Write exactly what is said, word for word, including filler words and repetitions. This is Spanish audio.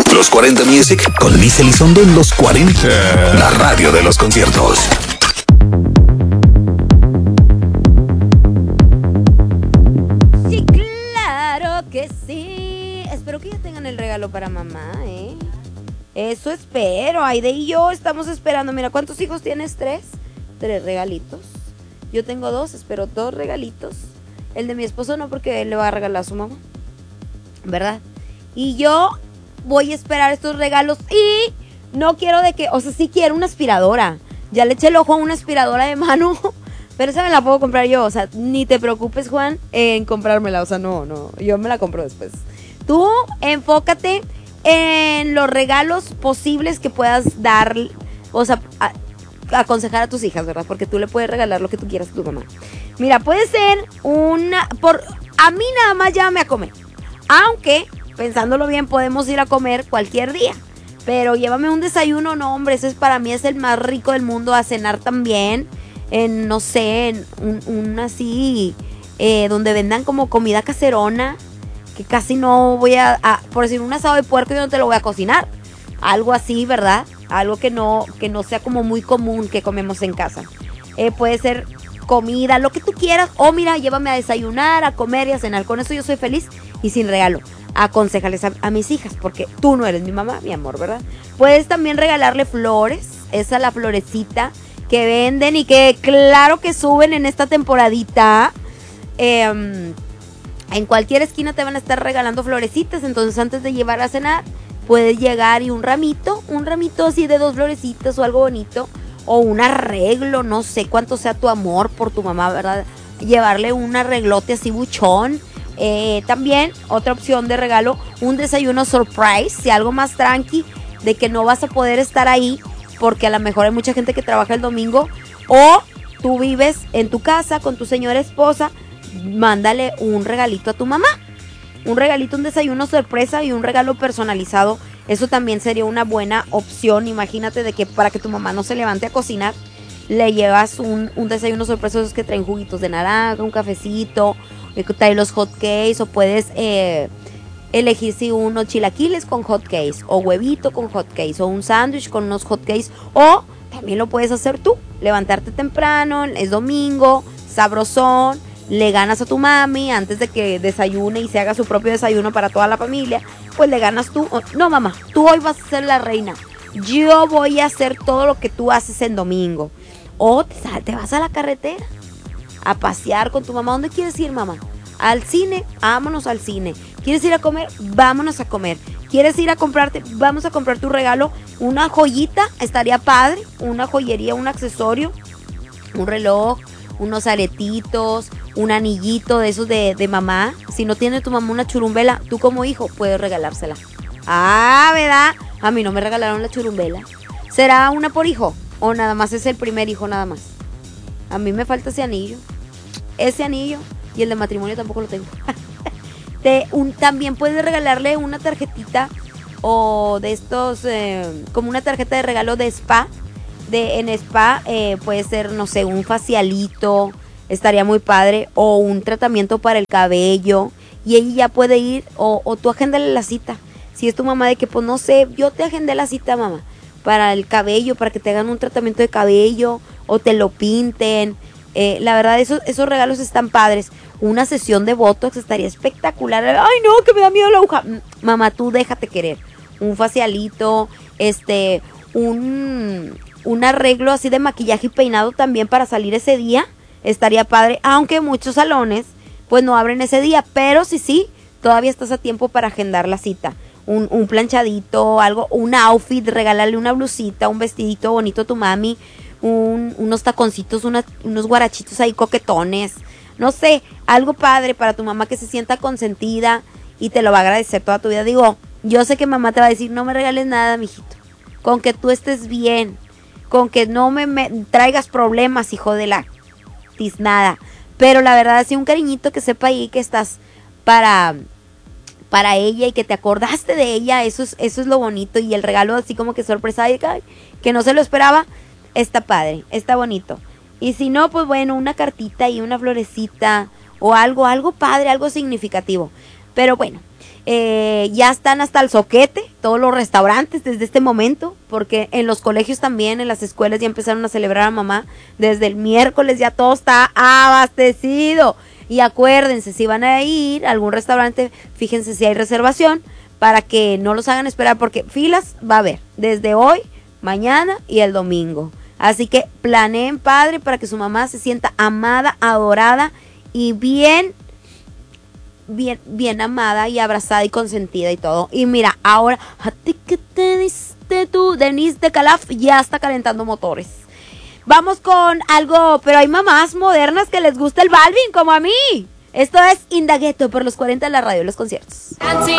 Los cuarenta Music con Liz Elizondo en los cuarenta. La radio de los conciertos. Sí, claro que sí. Espero que ya tengan el regalo para mamá, ¿eh? Eso espero. Aide y yo estamos esperando. Mira, ¿cuántos hijos tienes? ¿Tres? Tres regalitos. Yo tengo dos, espero dos regalitos. El de mi esposo no, porque él le va a regalar a su mamá, ¿verdad? Y yo voy a esperar estos regalos y no quiero de que, o sea, sí quiero una aspiradora. Ya le eché el ojo a una aspiradora de mano, pero esa me la puedo comprar yo. O sea, ni te preocupes, Juan, en comprármela. O sea, no, no, yo me la compro después. Tú enfócate en los regalos posibles que puedas dar, o sea, a, aconsejar a tus hijas, ¿verdad? Porque tú le puedes regalar lo que tú quieras a tu mamá. Mira, puede ser una, por, a mí nada más llévame a comer. Aunque, pensándolo bien, podemos ir a comer cualquier día. Pero llévame un desayuno, no, hombre, ese es para mí es el más rico del mundo. A cenar también, en, no sé, en un, un así, eh, donde vendan como comida caserona, que casi no voy a, a, por decir, un asado de puerco yo no te lo voy a cocinar. Algo así, ¿verdad? Algo que no, que no sea como muy común que comemos en casa. Eh, puede ser comida, lo que tú quieras. O mira, llévame a desayunar, a comer y a cenar. Con eso yo soy feliz y sin regalo. Aconsejales a, a mis hijas, porque tú no eres mi mamá, mi amor, ¿verdad? Puedes también regalarle flores. Esa es la florecita que venden y que claro que suben en esta temporadita. Eh, en cualquier esquina te van a estar regalando florecitas. Entonces antes de llevar a cenar, puedes llegar y un ramito, un ramito así de dos florecitas o algo bonito. O un arreglo, no sé cuánto sea tu amor por tu mamá, ¿verdad? Llevarle un arreglote así buchón. Eh, también, otra opción de regalo, un desayuno surprise, si algo más tranqui, de que no vas a poder estar ahí, porque a lo mejor hay mucha gente que trabaja el domingo, o tú vives en tu casa con tu señora esposa, mándale un regalito a tu mamá. Un regalito, un desayuno sorpresa y un regalo personalizado. Eso también sería una buena opción. Imagínate de que para que tu mamá no se levante a cocinar, le llevas un, un desayuno sorpresa, esos que traen juguitos de naranja, un cafecito, que trae los hot cakes, o puedes eh, elegir si unos chilaquiles con hot cakes, o huevito con hot cakes, o un sándwich con unos hot cakes, o también lo puedes hacer tú, levantarte temprano, es domingo, sabrosón, le ganas a tu mami antes de que desayune y se haga su propio desayuno para toda la familia, pues le ganas tú. No, mamá, tú hoy vas a ser la reina, yo voy a hacer todo lo que tú haces en domingo. O te, te vas a la carretera a pasear con tu mamá. ¿Dónde quieres ir, mamá? Al cine, vámonos al cine. ¿Quieres ir a comer? Vámonos a comer. ¿Quieres ir a comprarte? Vamos a comprar tu regalo. Una joyita, estaría padre. Una joyería, un accesorio, un reloj, unos aretitos, un anillito de esos de, de mamá. Si no tiene tu mamá una churumbela, tú como hijo puedes regalársela. Ah, ¿verdad? A mí no me regalaron la churumbela. ¿Será una por hijo? ¿O nada más es el primer hijo nada más? A mí me falta ese anillo. Ese anillo y el de matrimonio tampoco lo tengo. Te, un, también puedes regalarle una tarjetita o de estos, eh, como una tarjeta de regalo de spa. De, en spa eh, puede ser, no sé, un facialito, estaría muy padre, o un tratamiento para el cabello, y ella ya puede ir, o, o tú agéndale la cita. Si es tu mamá de que, pues no sé, yo te agendé la cita, mamá, para el cabello, para que te hagan un tratamiento de cabello, o te lo pinten. Eh, la verdad, esos, esos regalos están padres. Una sesión de botox estaría espectacular. Ay, no, que me da miedo la aguja. Mamá, tú déjate querer. Un facialito, este, un... un arreglo así de maquillaje y peinado también para salir ese día, estaría padre, aunque muchos salones pues no abren ese día, pero sí, sí, todavía estás a tiempo para agendar la cita, un, un planchadito, algo, un outfit, regalarle una blusita, un vestidito bonito a tu mami, un, unos taconcitos, unas, unos guarachitos ahí coquetones, no sé, algo padre para tu mamá que se sienta consentida y te lo va a agradecer toda tu vida. Digo, yo sé que mamá te va a decir, no me regales nada, mijito, con que tú estés bien, con que no me, me traigas problemas, hijo de la tiznada. Pero la verdad, sí, un cariñito que sepa ahí que estás para, para ella y que te acordaste de ella, eso es, eso es lo bonito. Y el regalo así como que sorpresa, que no se lo esperaba, está padre, está bonito. Y si no, pues bueno, una cartita y una florecita o algo, algo padre, algo significativo. Pero bueno, eh, ya están hasta el soquete todos los restaurantes desde este momento, porque en los colegios también, en las escuelas ya empezaron a celebrar a mamá. Desde el miércoles ya todo está abastecido. Y acuérdense, si van a ir a algún restaurante, fíjense si hay reservación para que no los hagan esperar, porque filas va a haber desde hoy, mañana y el domingo. Así que planeen, padre, para que su mamá se sienta amada, adorada y bien, bien, bien amada y abrazada y consentida y todo. Y mira, ahora, ¿a ti qué te diste tú? Denise de Calaf ya está calentando motores. Vamos con algo, pero hay mamás modernas que les gusta el Balvin, como a mí. Esto es Indagueto por los cuarenta de la radio, los conciertos. Dancing